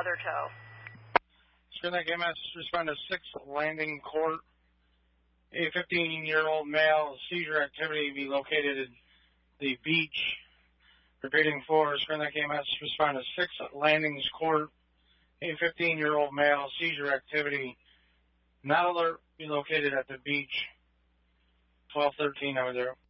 other tow. Skyneck MS, respond to 6 Landing Court. A 15-year-old male, seizure activity be located at the beach. Repeating 4, Skyneck MS, respond to 6 Landings Court. A 15-year-old male, seizure activity, not alert, be located at the beach. 1213 over there.